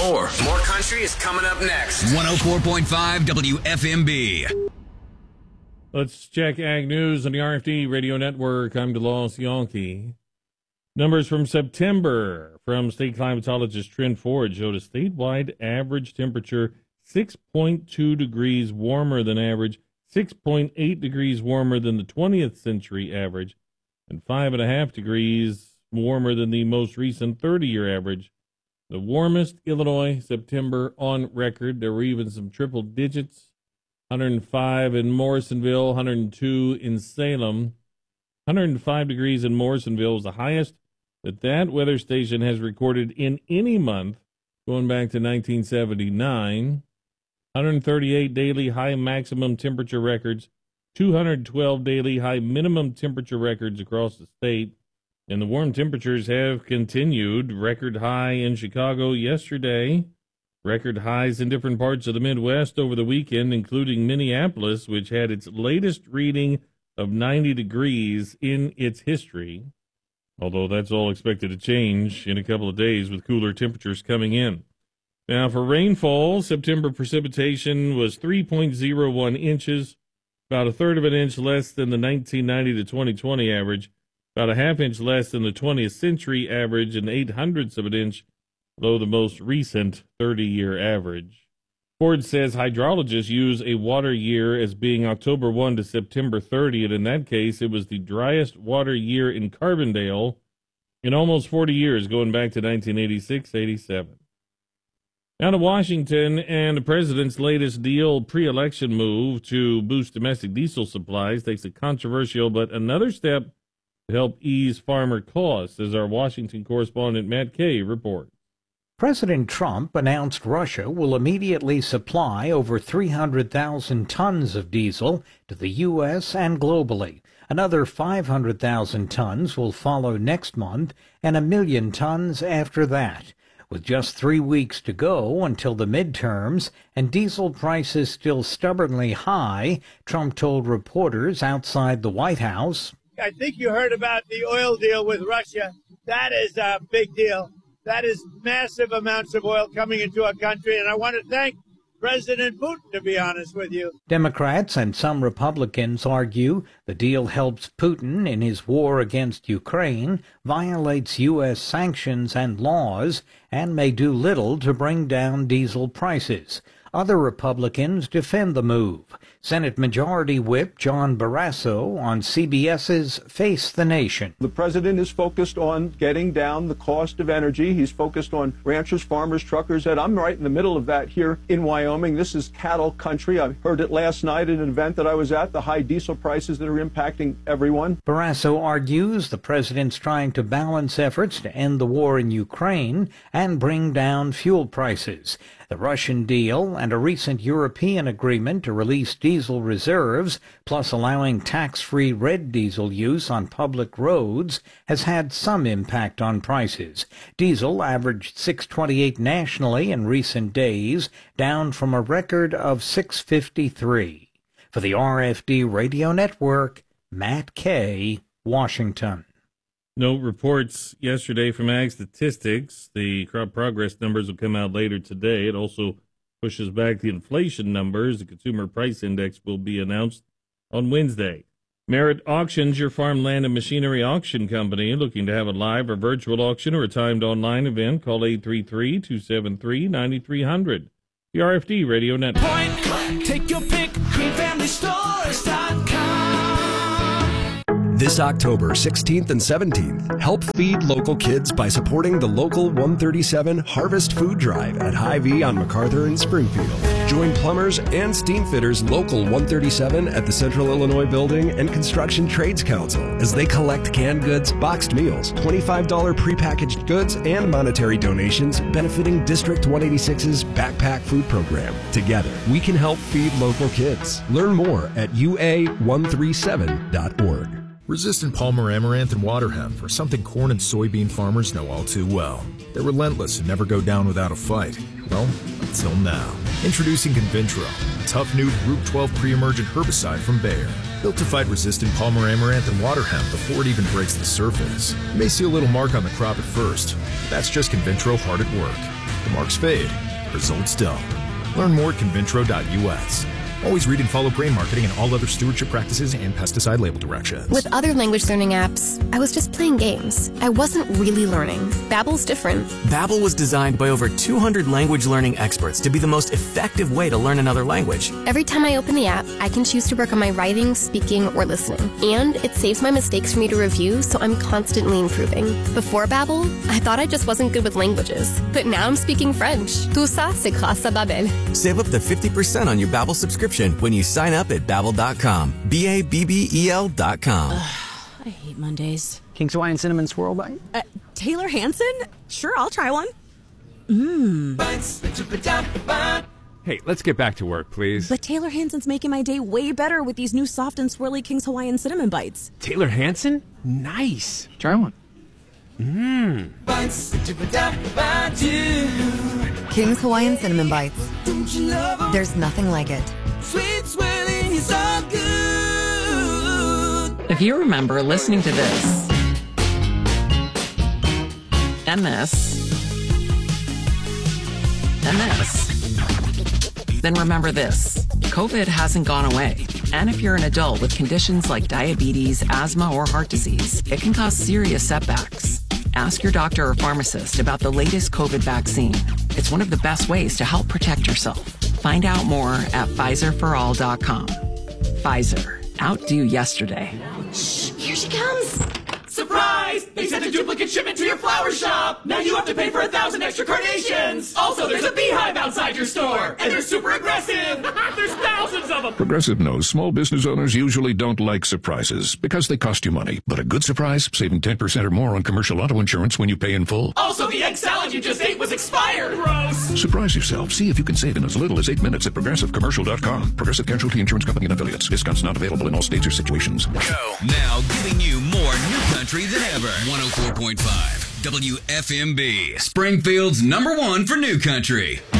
More country is coming up next. 104.5 WFMB. Let's check Ag News on the RFD Radio Network. I'm DeLoss Yankee. Numbers from September from state climatologist Trent Ford showed a statewide average temperature 6.2 degrees warmer than average, 6.8 degrees warmer than the 20th century average, and 5.5 degrees warmer than the most recent 30-year average. The warmest Illinois September on record. There were even some triple digits. 105 in Morrisonville, 102 in Salem. 105 degrees in Morrisonville was the highest that weather station has recorded in any month going back to 1979. 138 daily high maximum temperature records, 212 daily high minimum temperature records across the state. And the warm temperatures have continued. Record high in Chicago yesterday. Record highs in different parts of the Midwest over the weekend, including Minneapolis, which had its latest reading of 90 degrees in its history. Although that's all expected to change in a couple of days with cooler temperatures coming in. Now for rainfall, September precipitation was 3.01 inches, about a third of an inch less than the 1990 to 2020 average, about a half inch less than the 20th century average, and 0.08 of an inch below the most recent 30-year average. Ford says hydrologists use a water year as being October 1 to September 30, and in that case, it was the driest water year in Carbondale in almost 40 years, going back to 1986-87. Now to Washington and the president's latest deal pre-election move to boost domestic diesel supplies takes a controversial but another step to help ease farmer costs, as our Washington correspondent Matt Kay reports. President Trump announced Russia will immediately supply over 300,000 tons of diesel to the U.S. and globally. Another 500,000 tons will follow next month and 1 million tons after that. With just 3 weeks to go until the midterms and diesel prices still stubbornly high, Trump told reporters outside the White House, I think you heard about the oil deal with Russia. That is a big deal. That is massive amounts of oil coming into our country, and I want to thank President Putin, to be honest with you. Democrats and some Republicans argue the deal helps Putin in his war against Ukraine, violates U.S. sanctions and laws, and may do little to bring down diesel prices. Other Republicans defend the move. Senate Majority Whip John Barrasso on CBS's Face the Nation. The president is focused on getting down the cost of energy. He's focused on ranchers, farmers, truckers, and I'm right in the middle of that here in Wyoming. This is cattle country. I heard it last night at an event that I was at, the high diesel prices that are impacting everyone. Barrasso argues the president's trying to balance efforts to end the war in Ukraine and bring down fuel prices. The Russian deal and a recent European agreement to release diesel reserves, plus allowing tax-free red diesel use on public roads, has had some impact on prices. Diesel averaged $6.28 nationally in recent days, down from a record of $6.53. For the RFD Radio Network, Matt Kay, Washington. No reports yesterday from Ag Statistics. The crop progress numbers will come out later today. It also pushes back the inflation numbers. The consumer price index will be announced on Wednesday. Merit Auctions, your farmland and machinery auction company, looking to have a live or virtual auction or a timed online event. Call 833-273-9300. The RFD Radio Network. Point, take your pick, greenfamilystores.com. This October 16th and 17th, help feed local kids by supporting the Local 137 Harvest Food Drive at Hy-Vee on MacArthur in Springfield. Join plumbers and steam fitters Local 137 at the Central Illinois Building and Construction Trades Council as they collect canned goods, boxed meals, $25 prepackaged goods, and monetary donations benefiting District 186's Backpack Food Program. Together, we can help feed local kids. Learn more at ua137.org. Resistant Palmer Amaranth and water hemp are something corn and soybean farmers know all too well. They're relentless and never go down without a fight. Well, until now. Introducing Convintro, a tough new Group 12 pre-emergent herbicide from Bayer. Built to fight resistant Palmer Amaranth and water hemp before it even breaks the surface. You may see a little mark on the crop at first. That's just Convintro hard at work. The marks fade, results don't. Learn more at Convintro.us. Always read and follow grain marketing and all other stewardship practices and pesticide label directions. With other language learning apps, I was just playing games. I wasn't really learning. Babbel's different. Babbel was designed by over 200 language learning experts to be the most effective way to learn another language. Every time I open the app, I can choose to work on my writing, speaking, or listening. And it saves my mistakes for me to review, so I'm constantly improving. Before Babbel, I thought I just wasn't good with languages. But now I'm speaking French. Tout ça, c'est grâce à Babbel. Save up to 50% on your Babbel subscription when you sign up at Babbel.com. Babbel.com. I hate Mondays. King's Hawaiian Cinnamon Swirl Bite? Taylor Hanson? Sure, I'll try one. Hey, let's get back to work, please. But Taylor Hanson's making my day way better with these new soft and swirly King's Hawaiian Cinnamon Bites. Taylor Hanson? Nice. Try one. King's Hawaiian Cinnamon Bites. There's nothing like it. Sweet swirling is all good. If you remember listening to this, and this, and this, then remember this. COVID hasn't gone away. And if you're an adult with conditions like diabetes, asthma, or heart disease, it can cause serious setbacks. Ask your doctor or pharmacist about the latest COVID vaccine. It's one of the best ways to help protect yourself. Find out more at PfizerForAll.com. Pfizer. Outdo yesterday. Shh, here she comes. Surprise! They sent a duplicate shipment to your flower shop! Now you have to pay for 1,000 extra carnations! Also, there's a beehive outside your store! And they're super aggressive! There's thousands of them! Progressive knows small business owners usually don't like surprises because they cost you money. But a good surprise, saving 10% or more on commercial auto insurance when you pay in full. Also, the egg salad you just ate was expired! Gross! Surprise yourself. See if you can save in as little as 8 minutes at ProgressiveCommercial.com. Progressive Casualty Insurance Company and Affiliates. Discounts not available in all states or situations. Go. Now giving you more new country than ever. 104.5 WFMB. Springfield's #1 for new country.